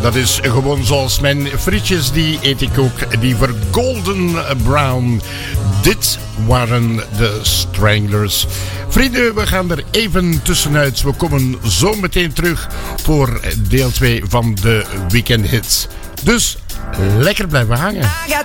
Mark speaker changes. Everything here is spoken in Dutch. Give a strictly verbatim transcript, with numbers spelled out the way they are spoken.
Speaker 1: Dat is gewoon zoals mijn frietjes, die eet ik ook. Die voor Golden Brown. Dit waren de Stranglers. Vrienden, we gaan er even tussenuit. We komen zo meteen terug voor deel twee van de weekendhits. Dus lekker blijven hangen.